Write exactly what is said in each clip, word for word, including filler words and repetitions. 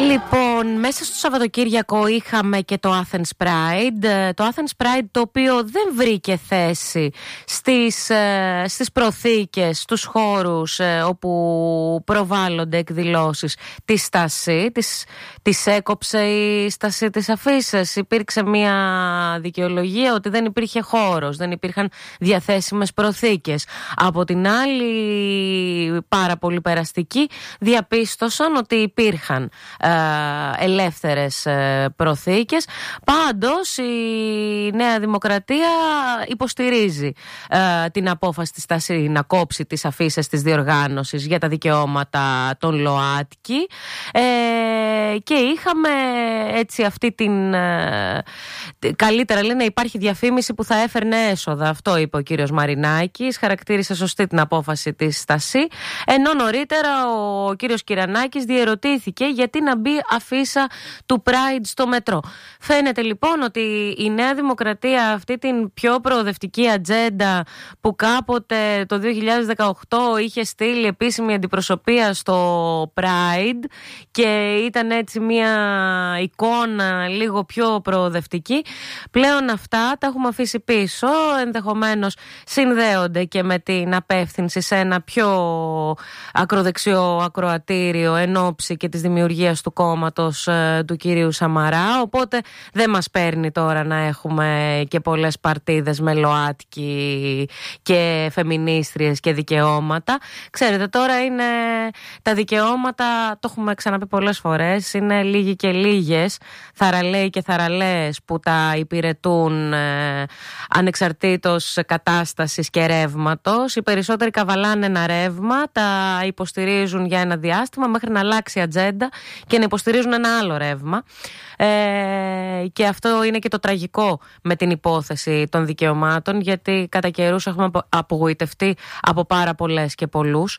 Λοιπόν, μέσα στο Σαββατοκύριακο είχαμε και το Athens Pride. Το Athens Pride το οποίο δεν βρήκε θέση στις, στις προθήκες, στους χώρους όπου προβάλλονται εκδηλώσεις της Στασί. Της, της έκοψε η Στασί της αφίσες. Υπήρξε μια δικαιολογία ότι δεν υπήρχε χώρος, δεν υπήρχαν διαθέσιμες προθήκες. Από την άλλη, πάρα πολύ περαστικοί διαπίστωσαν ότι υπήρχαν ελεύθερες προθήκες. Πάντως η Νέα Δημοκρατία υποστηρίζει ε, την απόφαση της Στασί να κόψει τις αφίσες της διοργάνωσης για τα δικαιώματα των ΛΟΑΤΚΙ, ε, και είχαμε έτσι αυτή την ε, καλύτερα λένε υπάρχει διαφήμιση που θα έφερνε έσοδα. Αυτό είπε ο κύριος Μαρινάκης, χαρακτήρισε σωστή την απόφαση της Στασί, ενώ νωρίτερα ο κύριος Κυρανάκης διερωτήθηκε γιατί να μπει αφίσα του Pride στο μετρό. Φαίνεται λοιπόν ότι η Νέα Δημοκρατία αυτή την πιο προοδευτική ατζέντα που κάποτε το δύο χιλιάδες δεκαοκτώ είχε στείλει επίσημη αντιπροσωπεία στο Pride και ήταν έτσι μια εικόνα λίγο πιο προοδευτική, πλέον αυτά τα έχουμε αφήσει πίσω. Ενδεχομένως συνδέονται και με την απεύθυνση σε ένα πιο ακροδεξιό ακροατήριο εν ώψη και της δημιουργίας του κόμματος ε, του κυρίου Σαμαρά, οπότε δεν μας παίρνει τώρα να έχουμε και πολλές παρτίδες με ΛΟΑΤΚΙ και φεμινίστριες και δικαιώματα. Ξέρετε, τώρα είναι τα δικαιώματα, το έχουμε ξαναπεί πολλές φορές, είναι λίγοι και λίγες, θαραλέοι και θαραλέες που τα υπηρετούν ε, ανεξαρτήτως κατάστασης και ρεύματος. Οι περισσότεροι καβαλάνε ένα ρεύμα, τα υποστηρίζουν για ένα διάστημα μέχρι να αλλάξει η ατζέντα και να υποστηρίζουν ένα άλλο ρεύμα. Ε, και αυτό είναι και το τραγικό με την υπόθεση των δικαιωμάτων, γιατί κατά καιρούς έχουμε απογοητευτεί από πάρα πολλές και πολλούς.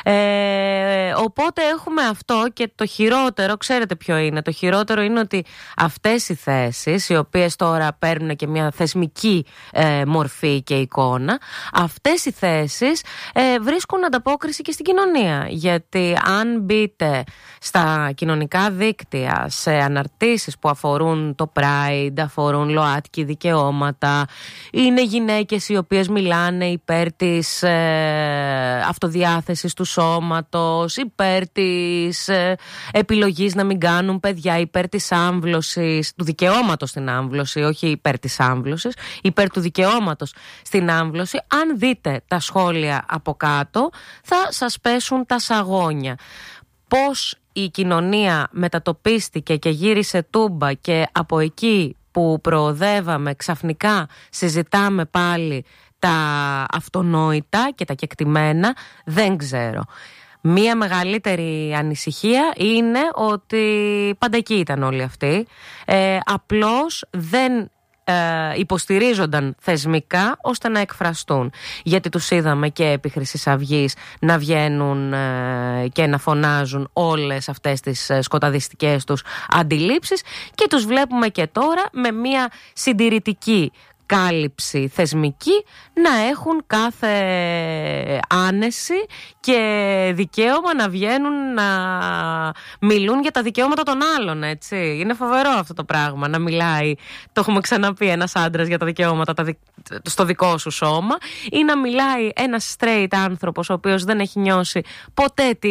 Ε, οπότε έχουμε αυτό, και το χειρότερο, ξέρετε ποιο είναι? Το χειρότερο είναι ότι αυτές οι θέσεις, οι οποίες τώρα παίρνουν και μια θεσμική ε, μορφή και εικόνα, αυτές οι θέσεις ε, βρίσκουν ανταπόκριση και στην κοινωνία. Γιατί αν μπείτε στα κοινωνικά δίκτυα, σε αναρτήσεις που αφορούν το Pride, αφορούν ΛΟΑΤΚΙ δικαιώματα, είναι γυναίκες οι οποίες μιλάνε υπέρ της ε, αυτοδιάθεσης του σώματος, υπέρ της ε, επιλογής να μην κάνουν παιδιά, υπέρ της άμβλωσης, του δικαιώματος στην άμβλωση, όχι υπέρ της άμβλωσης, υπέρ του δικαιώματος στην άμβλωση. Αν δείτε τα σχόλια από κάτω θα σας πέσουν τα σαγόνια. Πώς η κοινωνία μετατοπίστηκε και γύρισε τούμπα, και από εκεί που προοδεύαμε ξαφνικά συζητάμε πάλι τα αυτονόητα και τα κεκτημένα, δεν ξέρω. Μία μεγαλύτερη ανησυχία είναι ότι πάντα εκεί ήταν όλοι αυτοί, ε, απλώς δεν Ε, υποστηρίζονταν θεσμικά ώστε να εκφραστούν, γιατί τους είδαμε και επί Χρυσής Αυγής να βγαίνουν ε, και να φωνάζουν όλες αυτές τις ε, σκοταδιστικές τους αντιλήψεις, και τους βλέπουμε και τώρα με μια συντηρητική κάλυψη θεσμική να έχουν κάθε άνεση και δικαίωμα να βγαίνουν να μιλούν για τα δικαιώματα των άλλων, έτσι. Είναι φοβερό αυτό το πράγμα, να μιλάει, το έχουμε ξαναπεί, ένας άντρας για τα δικαιώματα τα δι... στο δικό σου σώμα, ή να μιλάει ένας straight άνθρωπος ο οποίος δεν έχει νιώσει ποτέ τη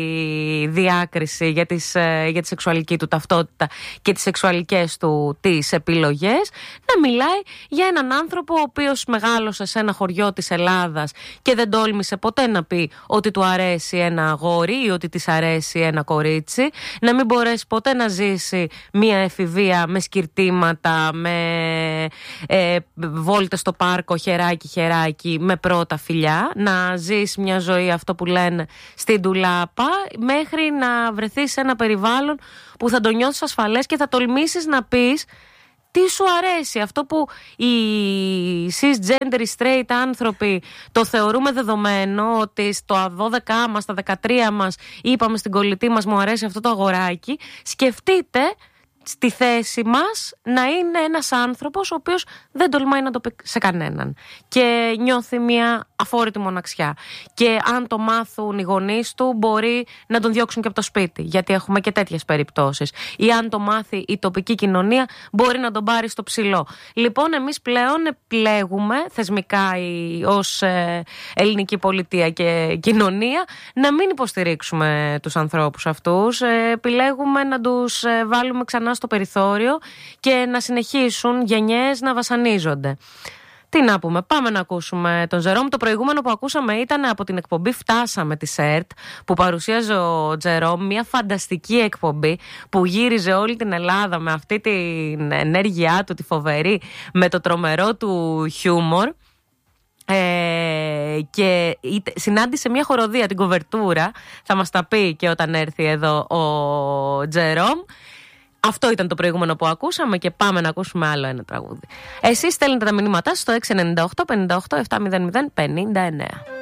διάκριση για, τις, για τη σεξουαλική του ταυτότητα και τις σεξουαλικές του τις επιλογές, να μιλάει για έναν άνθρωπο ο οποίος μεγάλωσε σε ένα χωριό της Ελλάδας και δεν τόλμησε ποτέ να πει ότι του αρέσει ένα αγόρι ή ότι της αρέσει ένα κορίτσι, να μην μπορέσει ποτέ να ζήσει μια εφηβεία με σκυρτήματα, με ε, βόλτες στο πάρκο χεράκι χεράκι, με πρώτα φιλιά, να ζεις μια ζωή, αυτό που λένε, στην ντουλάπα, μέχρι να βρεθείς σε ένα περιβάλλον που θα το νιώθεις ασφαλές και θα τολμήσεις να πεις τι σου αρέσει. Αυτό που οι cisgender, οι straight άνθρωποι το θεωρούμε δεδομένο, ότι στο δώδεκα μας, στα δεκατρία μας είπαμε στην κολλητή μας μου αρέσει αυτό το αγοράκι. Σκεφτείτε στη θέση μας να είναι ένας άνθρωπος ο οποίος δεν τολμάει να το πει σε κανέναν και νιώθει μια αφόρητη μοναξιά. Και αν το μάθουν οι γονείς του, μπορεί να τον διώξουν και από το σπίτι, γιατί έχουμε και τέτοιες περιπτώσεις. Ή αν το μάθει η τοπική κοινωνία, μπορεί να τον πάρει στο ψηλό. Λοιπόν, εμείς πλέον επιλέγουμε θεσμικά ως ε, ελληνική πολιτεία και κοινωνία να μην υποστηρίξουμε τους ανθρώπους αυτούς. Ε, επιλέγουμε να τους ε, βάλουμε ξανά στο περιθώριο και να συνεχίσουν γενιές να βασανίζονται. Τι να πούμε, πάμε να ακούσουμε τον Τζερόμ. Το προηγούμενο που ακούσαμε ήταν από την εκπομπή Φτάσαμε της ΕΡΤ, που παρουσίαζε ο Τζερόμ, μια φανταστική εκπομπή που γύριζε όλη την Ελλάδα με αυτή την ενέργειά του, τη φοβερή, με το τρομερό του χιούμορ. Ε, και συνάντησε μια χοροδία, την Κοβερτούρα. Θα μας τα πει και όταν έρθει εδώ ο Τζερόμ. Αυτό ήταν το προηγούμενο που ακούσαμε και πάμε να ακούσουμε άλλο ένα τραγούδι. Εσείς στέλνετε τα μηνύματά σας στο έξι εννιά οκτώ πέντε οκτώ επτά μηδέν μηδέν πέντε εννέα.